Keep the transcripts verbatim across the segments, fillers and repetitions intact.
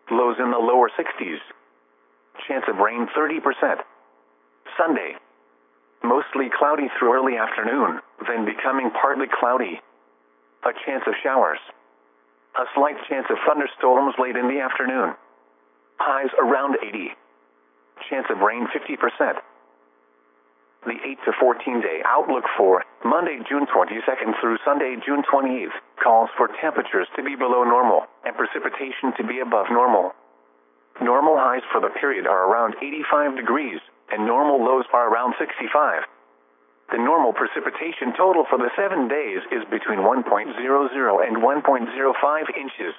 Lows in the lower sixties. Chance of rain thirty percent. Sunday. Mostly cloudy through early afternoon, then becoming partly cloudy. A chance of showers. A slight chance of thunderstorms late in the afternoon. Highs around eighty. Chance of rain fifty percent. The eight to fourteen day outlook for Monday, June twenty-second through Sunday, June twenty-eighth, calls for temperatures to be below normal and precipitation to be above normal. Normal highs for the period are around eighty-five degrees, and normal lows are around sixty-five. The normal precipitation total for the seven days is between one point zero zero and one point zero five inches.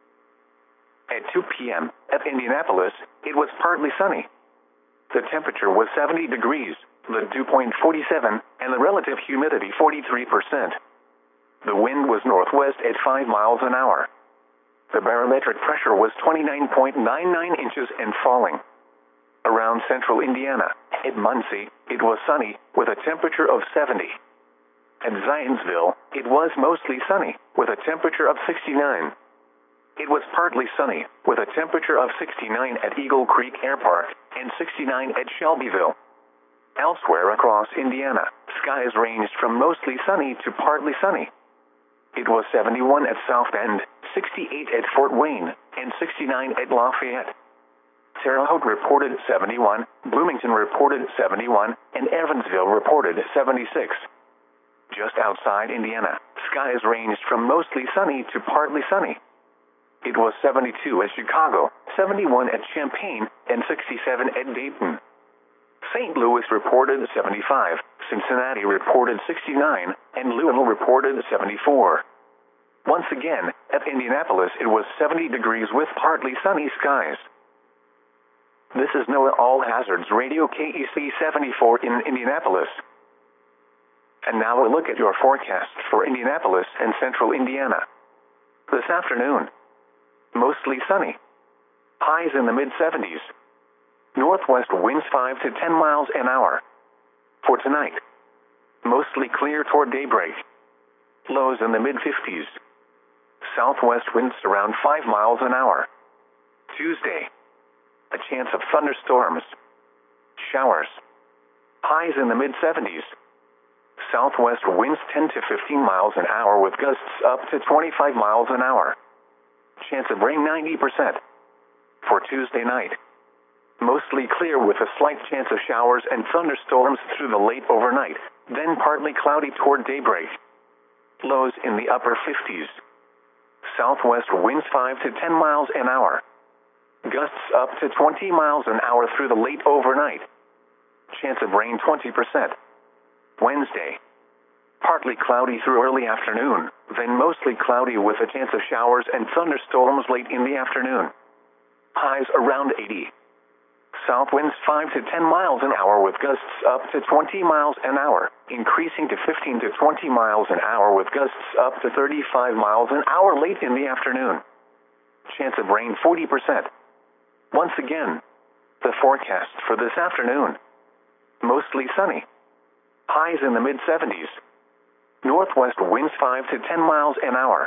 At two p m at Indianapolis, it was partly sunny. The temperature was seventy degrees, the dew point forty-seven, and the relative humidity forty-three percent. The wind was northwest at five miles an hour. The barometric pressure was twenty-nine point nine nine inches and falling. Around central Indiana, at Muncie, it was sunny, with a temperature of seventy. At Zionsville, it was mostly sunny, with a temperature of sixty-nine. It was partly sunny, with a temperature of sixty-nine at Eagle Creek Air Park, and sixty-nine at Shelbyville. Elsewhere across Indiana, skies ranged from mostly sunny to partly sunny. It was seventy-one at South Bend, sixty-eight at Fort Wayne, and sixty-nine at Lafayette. Terre Haute reported seventy-one, Bloomington reported seventy-one, and Evansville reported seventy-six. Just outside Indiana, skies ranged from mostly sunny to partly sunny. It was seventy-two at Chicago, seventy-one at Champaign, and sixty-seven at Dayton. Saint Louis reported seventy-five, Cincinnati reported sixty-nine, and Louisville reported seventy-four. Once again, at Indianapolis it was seventy degrees with partly sunny skies. This is NOAA All Hazards Radio K E C seventy-four in Indianapolis. And now a look at your forecast for Indianapolis and central Indiana. This afternoon, mostly sunny. Highs in the mid seventies. Northwest winds five to ten miles an hour. For tonight, mostly clear toward daybreak. Lows in the mid fifties. Southwest winds around five miles an hour. Tuesday, a chance of thunderstorms. Showers. Highs in the mid seventies. Southwest winds ten to fifteen miles an hour with gusts up to twenty-five miles an hour. Chance of rain ninety percent. For Tuesday night, mostly clear with a slight chance of showers and thunderstorms through the late overnight, then partly cloudy toward daybreak. Lows in the upper fifties. Southwest winds five to ten miles an hour. Gusts up to twenty miles an hour through the late overnight. Chance of rain twenty percent. Wednesday, partly cloudy through early afternoon, then mostly cloudy with a chance of showers and thunderstorms late in the afternoon. Highs around eighty. South winds five to ten miles an hour with gusts up to twenty miles an hour, increasing to fifteen to twenty miles an hour with gusts up to thirty-five miles an hour late in the afternoon. Chance of rain forty percent. Once again, the forecast for this afternoon. Mostly sunny. Highs in the mid seventies. Northwest winds five to ten miles an hour.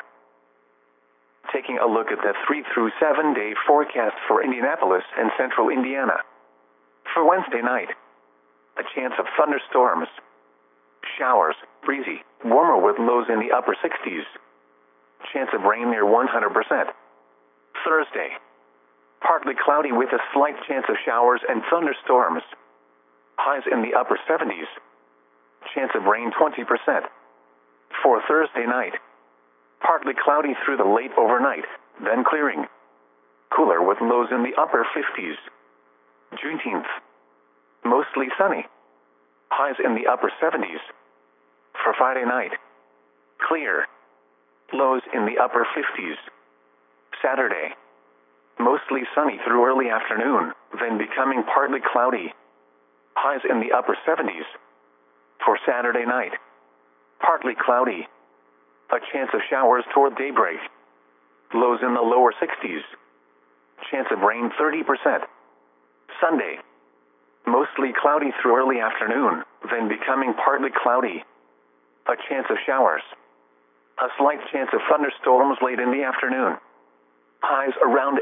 Taking a look at the three through seven day forecast for Indianapolis and central Indiana. For Wednesday night, a chance of thunderstorms. Showers, breezy, warmer with lows in the upper sixties. Chance of rain near one hundred percent. Thursday, partly cloudy with a slight chance of showers and thunderstorms. Highs in the upper seventies. Chance of rain twenty percent. For Thursday night, partly cloudy through the late overnight, then clearing. Cooler with lows in the upper fifties. Juneteenth, mostly sunny. Highs in the upper seventies. For Friday night, clear. Lows in the upper fifties. Saturday, mostly sunny through early afternoon, then becoming partly cloudy. Highs in the upper seventies. For Saturday night, partly cloudy. A chance of showers toward daybreak. Lows in the lower sixties. Chance of rain thirty percent. Sunday, mostly cloudy through early afternoon, then becoming partly cloudy. A chance of showers. A slight chance of thunderstorms late in the afternoon. Highs around